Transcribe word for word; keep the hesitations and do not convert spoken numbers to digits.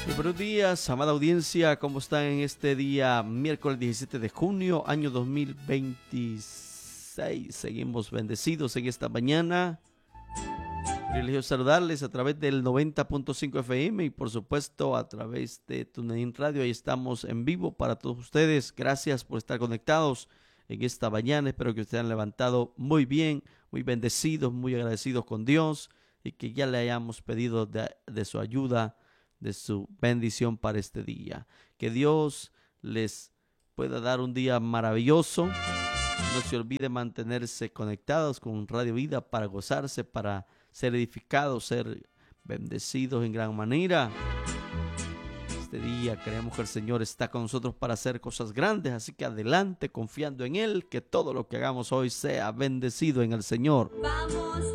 Muy buenos días, amada audiencia, ¿cómo están en este día, miércoles diecisiete de junio, año dos mil veintiséis? Seguimos bendecidos en esta mañana. Privilegio saludarles a través del noventa punto cinco F M y por supuesto a través de TuneIn Radio. Ahí estamos en vivo para todos ustedes. Gracias por estar conectados en esta mañana. Espero que ustedes hayan levantado muy bien, muy bendecidos, muy agradecidos con Dios y que ya le hayamos pedido de, de su ayuda, de su bendición para este día. Que Dios les pueda dar un día maravilloso. No se olvide mantenerse conectados con Radio Vida para gozarse, para ser edificados, ser bendecidos en gran manera. Este día creemos que el Señor está con nosotros para hacer cosas grandes, así que adelante confiando en Él, que todo lo que hagamos hoy sea bendecido en el Señor. Vamos.